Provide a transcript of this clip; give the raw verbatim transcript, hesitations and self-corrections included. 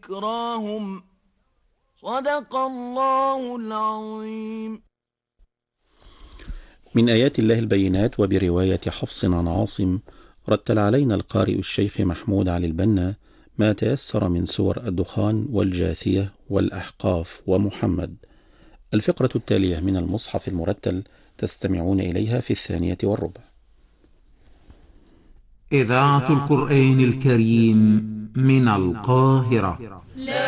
وذكراهم. صدق الله العظيم. من آيات الله البينات. وبرواية حفص عن عاصم رتل علينا القارئ الشيخ محمود علي البنا ما تيسر من سور الدخان والجاثية والأحقاف ومحمد. الفقرة التالية من المصحف المرتل تستمعون إليها في الثانية والربع. إذاعة القرآن الكريم من القاهرة.